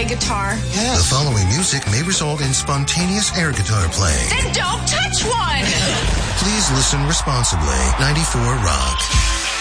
play guitar? Yes. The following music may result in spontaneous air guitar playing. Then don't touch one! Please listen responsibly. 94 Rock.